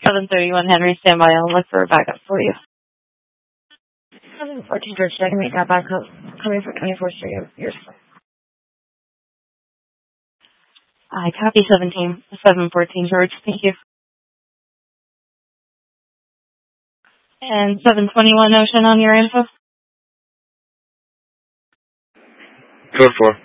731 Henry, stand by. I'll look for a backup for you. 714 George, I can make that backup. Coming for 24 Street. Yours. I copy 714 George. Thank you. And 721 Ocean on your info. Code 4.